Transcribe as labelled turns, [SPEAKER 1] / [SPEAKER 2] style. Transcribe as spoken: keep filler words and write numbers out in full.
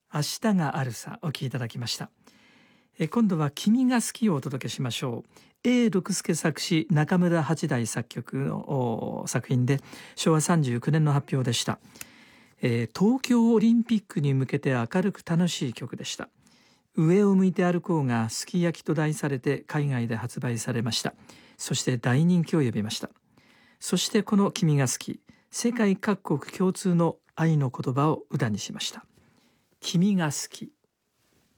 [SPEAKER 1] 明日があるさお聴きいただきました。え今度は君が好きをお届けしましょう。 A 六輔作詞、中村八大作曲の作品でしょうわさんじゅうきゅうねんの発表でした。えー東京オリンピックに向けて明るく楽しい曲でした。上を向いて歩こうがすき焼きと題されて海外で発売されました。そして大人気を呼びました。そしてこの君が好き、世界各国共通の愛の言葉を歌にしました。君が好き。